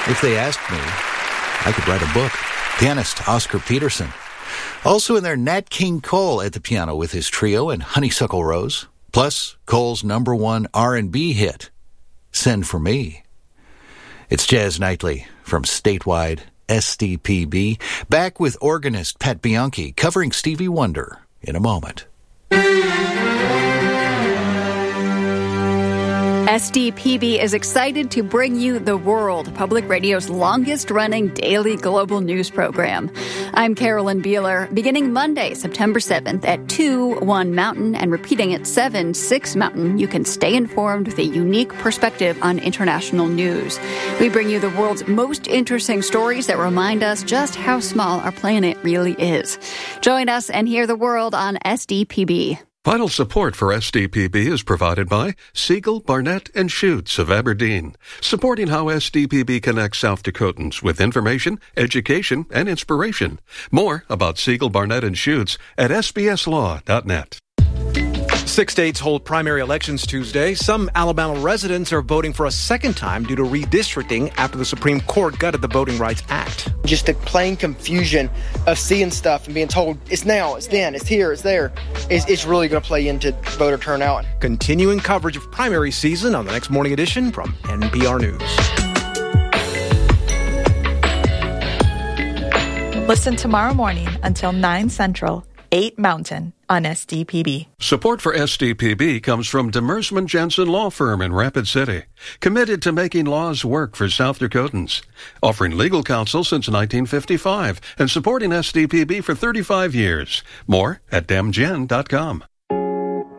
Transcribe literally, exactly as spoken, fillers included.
If they asked me, I could write a book. Pianist Oscar Peterson. Also in there, Nat King Cole at the piano with his trio and Honeysuckle Rose. Plus, Cole's number one R and B hit, Send For Me. It's Jazz Nightly from statewide S D P B, back with organist Pat Bianchi covering Stevie Wonder in a moment. S D P B is excited to bring you The World, Public Radio's longest-running daily global news program. I'm Carolyn Beeler. Beginning Monday, September seventh at two, one Mountain, and repeating at seven, six Mountain, you can stay informed with a unique perspective on international news. We bring you the world's most interesting stories that remind us just how small our planet really is. Join us and hear the world on S D P B. Vital support for S D P B is provided by Siegel, Barnett, and Schutz of Aberdeen, supporting how S D P B connects South Dakotans with information, education, and inspiration. More about Siegel, Barnett, and Schutz at S B S law dot net. Six states hold primary elections Tuesday. Some Alabama residents are voting for a second time due to redistricting after the Supreme Court gutted the Voting Rights Act. Just the plain confusion of seeing stuff and being told it's now, it's then, it's here, it's there, is it's really going to play into voter turnout. Continuing coverage of primary season on the next morning edition from N P R News. Listen tomorrow morning until nine Central, eight Mountain on S D P B. Support for S D P B comes from Demersman Jensen Law Firm in Rapid City, committed to making laws work for South Dakotans, offering legal counsel since nineteen fifty-five and supporting S D P B for thirty-five years. More at demgen dot com.